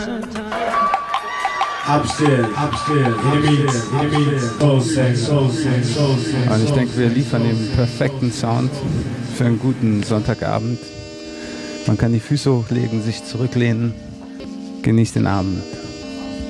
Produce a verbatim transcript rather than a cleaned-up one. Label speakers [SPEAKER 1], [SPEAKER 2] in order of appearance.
[SPEAKER 1] Upstairs, upstairs, enemies, enemies, soul sang, soul sang, soul sang.
[SPEAKER 2] Und ich denke, wir liefern den perfekten Sound für einen guten Sonntagabend. Man kann die Füße hochlegen, sich zurücklehnen, genießt den Abend.